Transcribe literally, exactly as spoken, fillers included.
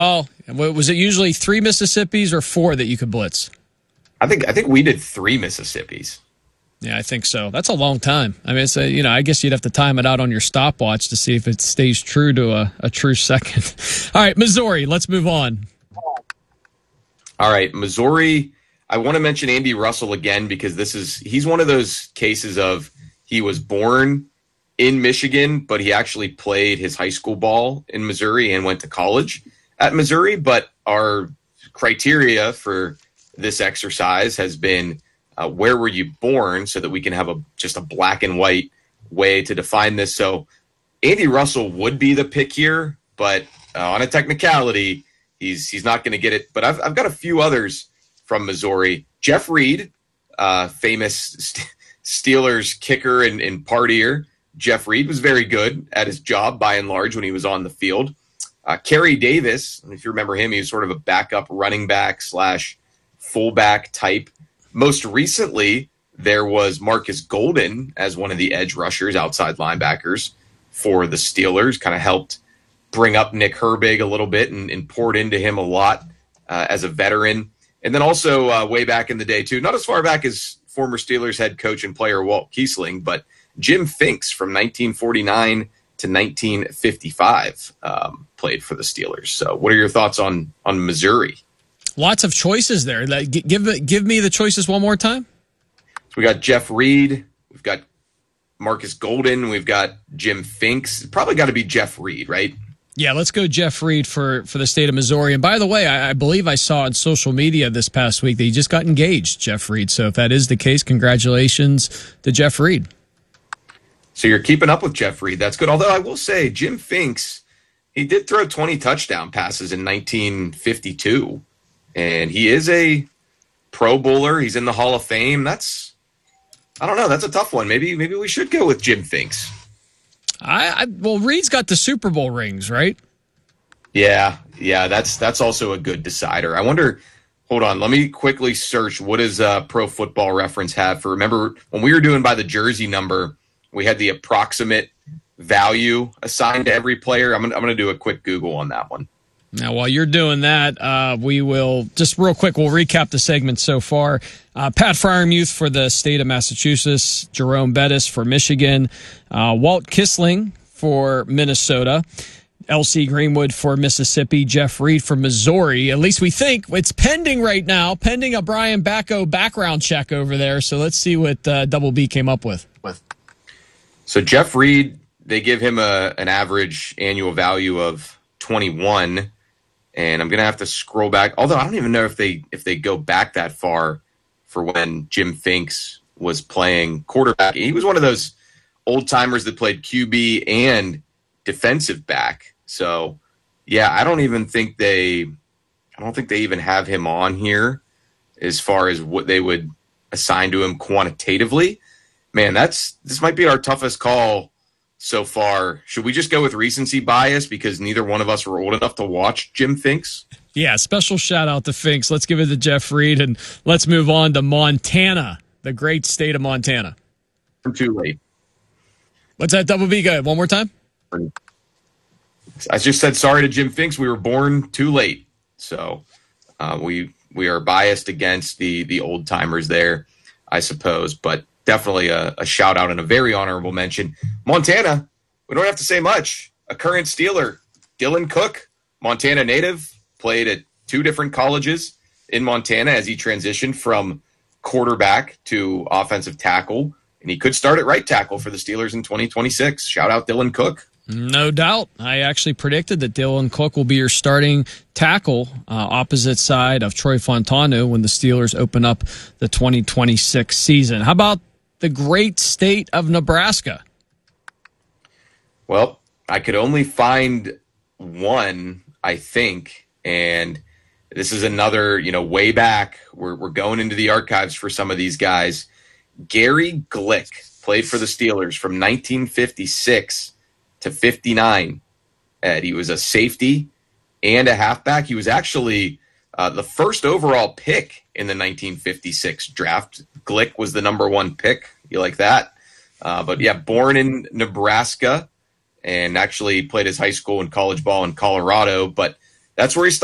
Oh, was it usually three Mississippis or four that you could blitz? I think I think we did three Mississippis. Yeah, I think so. That's a long time. I mean, it's a, you know, I guess you'd have to time it out on your stopwatch to see if it stays true to a, a true second. All right, Missouri, let's move on. All right, Missouri. I want to mention Andy Russell again because this is he's one of those cases of he was born in Michigan, but he actually played his high school ball in Missouri and went to college at Missouri. But our criteria for this exercise has been uh, where were you born, so that we can have a just a black and white way to define this. So Andy Russell would be the pick here, but uh, on a technicality, he's he's not going to get it. But I've I've got a few others from Missouri. Jeff Reed, uh, famous St- Steelers kicker and, and partier. Jeff Reed was very good at his job by and large when he was on the field. Uh, Kerry Davis, if you remember him, he was sort of a backup running back slash fullback type. Most recently, there was Marcus Golden as one of the edge rushers, outside linebackers for the Steelers, kind of helped bring up Nick Herbig a little bit and, and poured into him a lot uh, as a veteran. And then also uh, way back in the day, too, not as far back as former Steelers head coach and player Walt Kiesling, but Jim Finks from nineteen forty-nine to nineteen fifty-five um, played for the Steelers. So what are your thoughts on on Missouri? Lots of choices there. Like, give give me the choices one more time. So we got Jeff Reed. We've got Marcus Golden. We've got Jim Finks. Probably got to be Jeff Reed, right? Yeah, let's go Jeff Reed for, for the state of Missouri. And by the way, I, I believe I saw on social media this past week that he just got engaged, Jeff Reed. So if that is the case, congratulations to Jeff Reed. So you're keeping up with Jeff Reed. That's good. Although I will say Jim Finks, he did throw twenty touchdown passes in nineteen fifty-two. And he is a Pro Bowler. He's in the Hall of Fame. That's, I don't know. That's a tough one. Maybe maybe we should go with Jim Finks. I, I well, Reed's got the Super Bowl rings, right? Yeah, yeah. That's that's also a good decider. I wonder. Hold on. Let me quickly search. What does uh, Pro Football Reference have for? Remember when we were doing by the jersey number, we had the approximate value assigned to every player. I'm gonna I'm gonna do a quick Google on that one. Now, while you're doing that, uh, we will just real quick, we'll recap the segment so far. Uh, Pat Fryermuth for the state of Massachusetts, Jerome Bettis for Michigan, uh, Walt Kiesling for Minnesota, L C Greenwood for Mississippi, Jeff Reed for Missouri. At least we think it's pending right now, pending a Brian Bacco background check over there. So let's see what uh, Double B came up with. So Jeff Reed, they give him a an average annual value of twenty-one. And I'm going to have to scroll back. Although I don't even know if they if they go back that far for when Jim Finks was playing quarterback. He was one of those old-timers that played Q B and defensive back. So, yeah, I don't even think they I don't think they even have him on here as far as what they would assign to him quantitatively. Man, that's this might be our toughest call so far. Should we just go with recency bias because neither one of us were old enough to watch Jim Finks? Yeah, special shout out to Finks. Let's give it to Jeff Reed, and let's move on to Montana, the great state of Montana. I'm too late. What's that, Double B? Go ahead. One more time. I just said sorry to Jim Finks. We were born too late. So uh, we we are biased against the, the old timers there, I suppose. But definitely a, a shout out and a very honorable mention. Montana, we don't have to say much. A current Steeler, Dylan Cook, Montana native, played at two different colleges in Montana as he transitioned from quarterback to offensive tackle. And he could start at right tackle for the Steelers in twenty twenty-six. Shout out Dylan Cook. No doubt. I actually predicted that Dylan Cook will be your starting tackle uh, opposite side of Troy Fontanu when the Steelers open up the twenty twenty-six season. How about the great state of Nebraska? Well, I could only find one, I think, and this is another, you know, way back. We're, we're going into the archives for some of these guys. Gary Glick played for the Steelers from nineteen fifty-six to fifty-nine. Ed, he was a safety and a halfback. He was actually uh, the first overall pick in the nineteen fifty-six draft. Glick was the number one pick. You like that? Uh, but yeah, born in Nebraska and actually played his high school and college ball in Colorado. But That's where he